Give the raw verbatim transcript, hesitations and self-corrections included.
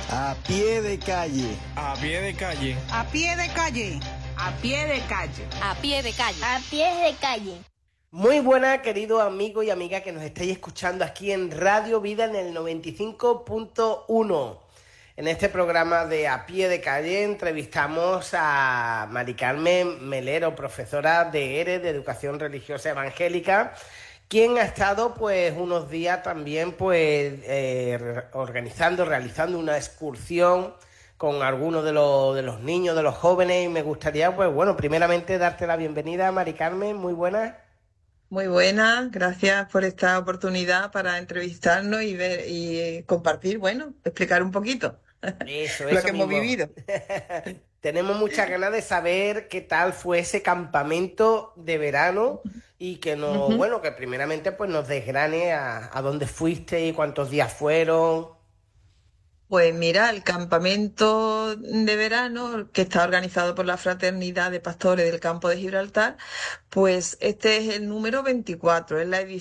A pie de calle. A pie de calle. A pie de calle. A pie de calle. A pie de calle. A pie de calle. Muy buenas, queridos amigos y amigas que nos estáis escuchando aquí en Radio Vida en el noventa y cinco punto uno. En este programa de A Pie de Calle entrevistamos a Mari Carmen Melero, profesora de E R E, de Educación Religiosa Evangélica, quien ha estado pues unos días también pues eh, organizando, realizando una excursión con algunos de los, de los niños, de los jóvenes, y me gustaría pues bueno, primeramente darte la bienvenida, Mari Carmen, muy buenas. Muy buenas, gracias por esta oportunidad para entrevistarnos y ver y compartir, bueno, explicar un poquito eso, lo eso que mismo. hemos vivido. Tenemos muchas ganas de saber qué tal fue ese campamento de verano y que nos, uh-huh. bueno, que primeramente pues nos desgrane a, a dónde fuiste y cuántos días fueron. Pues mira, el campamento de verano que está organizado por la Fraternidad de Pastores del Campo de Gibraltar, pues este es el número veinticuatro, es la edición